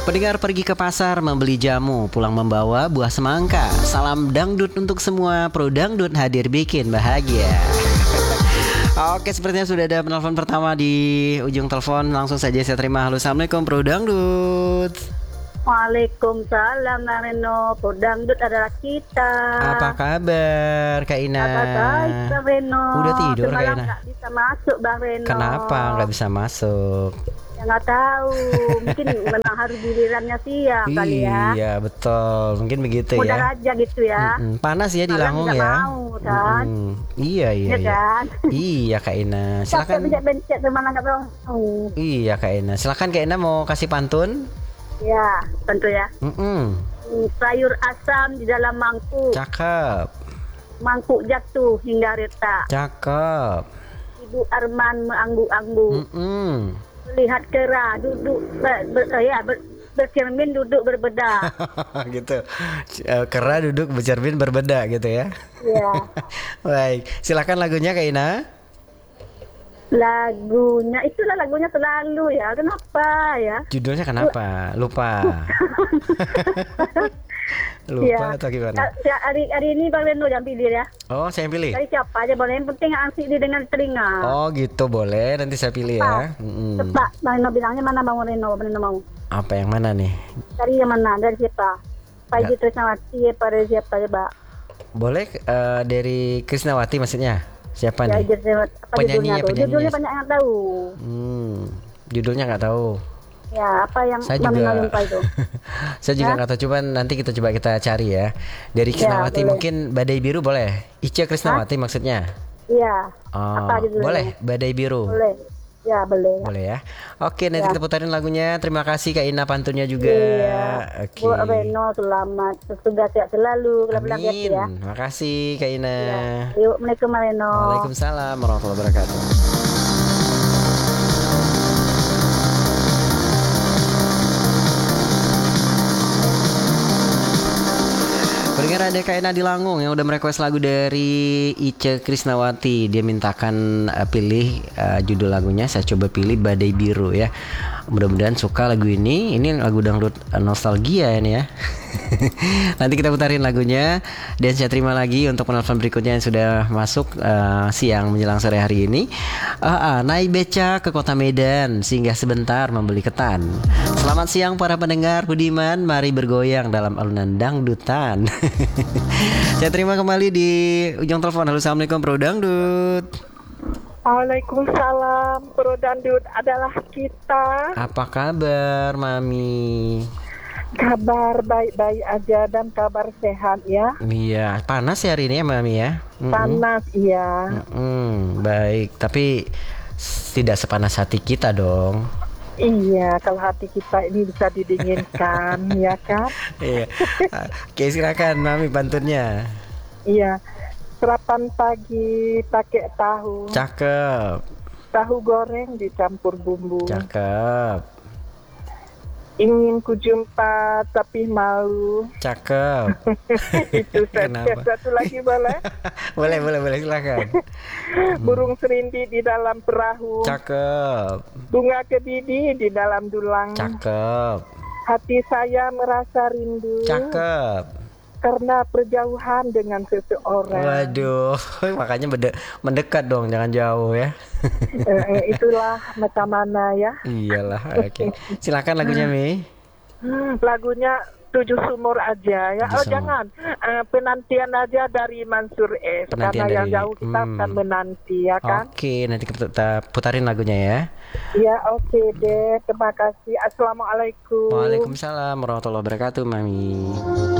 Pendengar pergi ke pasar membeli jamu, pulang membawa buah semangka. Salam dangdut untuk semua, Pro Dangdut hadir bikin bahagia. Oke, sepertinya sudah ada penelpon pertama di ujung telepon. Langsung saja saya terima. Halo, assalamualaikum Pro Dangdut. Waalaikumsalam Reno, Dangdut adalah kita. Apa kabar Kak Ina? Kabar baik Bang Reno. Udah tidur Kak Semalam Ina? nggak bisa masuk Bang Reno. Kenapa nggak bisa masuk? Ya nggak tahu, mungkin memang harus gilirannya siang kali ya. Iya betul, mungkin begitu Mudah ya. aja gitu ya. Panas ya di Malam Langung nggak ya. mau kan. Iya Iya kan? Iya Kak Ina, Capek silakan. bencet-bencet semalam nggak mau. Iya Kak Ina, silakan Kak Ina mau kasih pantun. Ya, tentu ya. Sayur asam di dalam mangkuk. Cakep. Mangkuk jatuh hingga retak. Cakep. Ibu Arman mengangguk-angguk. Lihat kera duduk bercermin duduk berbedak. Gitu. Kera duduk bercermin berbeda gitu ya. Iya. Baik, silakan lagunya Kak Ina. Lagunya itulah lagunya selalu ya. Kenapa ya? Judulnya kenapa? Lupa. Lupa Ya. atau gimana? Hari ini Bang Reno yang pilih ya. Oh, saya yang pilih. Dari siapa aja boleh. Yang penting asik dengan telinga. Oh, gitu boleh. Nanti saya pilih ya. Cepat. Bang Reno bilangnya mana Bang Reno? Bang Reno mau. Apa yang mana nih? Dari yang mana? Dari siapa? Pagi Trisnawati apa dari siapa coba? Boleh dari Krisnawati maksudnya. Siapa Ya, nih? Penyanyinya, Judulnya banyak yang tahu. Judulnya nggak tahu. Ya, apa yang Saya juga lupa itu? saya juga nggak tahu, coba nanti kita cari ya. Dari Krisnawati boleh. mungkin Badai Biru boleh. Ica Krisnawati maksudnya. Iya. Oh, Apa judulnya? boleh Badai Biru. Boleh. Ya, boleh. Boleh ya. Oke, nanti kita putarin lagunya. Terima kasih Kak Ina pantunnya juga. Iya. Oke. Bu Reno selamat bertugas sehat selalu. Amin. Ya. Makasih Kak Ina. Yuk, Assalamualaikum Reno. Waalaikumsalam warahmatullahi wabarakatuh. Pendengar, ada Kak Ina di Langung yang udah merequest lagu dari Ice Krisnawati. Dia mintakan pilih judul lagunya. Saya coba pilih Badai Biru ya. Mudah-mudahan suka lagu ini. Ini lagu dangdut nostalgia ini ya. Nanti kita putarin lagunya. Dan saya terima lagi untuk penelpon berikutnya yang sudah masuk siang menjelang sore hari ini. Naik beca ke kota Medan singgah sebentar membeli ketan. Selamat siang para pendengar budiman. Mari bergoyang dalam alunan dangdutan. Saya terima kembali di ujung telepon. Halo, assalamualaikum Pro Dangdut. Waalaikumsalam, Pro Dangdut adalah kita. Apa kabar Mami? Kabar baik-baik aja dan kabar sehat ya. Iya, panas ya hari ini ya Mami ya. Panas iya. Baik, tapi tidak sepanas hati kita dong. Iya, kalau hati kita ini bisa didinginkan, ya kan? Iya. Oke, silakan Mami pantunnya. Iya. Sarapan pagi pakai tahu. Cakep. Tahu goreng dicampur bumbu. Cakep. Ingin ku jumpa tapi malu. Cakep. Itu Kenapa? satu lagi boleh? boleh silakan. Burung serindi di dalam perahu. Cakep. Bunga kedidi di dalam dulang. Cakep. Hati saya merasa rindu. Cakep. Karena perjauhan dengan seseorang. Waduh, makanya mendekat dong, jangan jauh ya. Itulah macam mana ya. Iyalah, oke. Silakan lagunya Mi. Lagunya Tujuh Sumur aja ya. Tujuh Sumur. Jangan penantian aja dari Mansur S. Penantian Karena yang dari- jauh kita akan menanti ya kan. Oke, nanti kita putarin lagunya ya. Ya oke deh. Terima kasih. Assalamualaikum. Waalaikumsalam warahmatullahi wabarakatuh, Mami.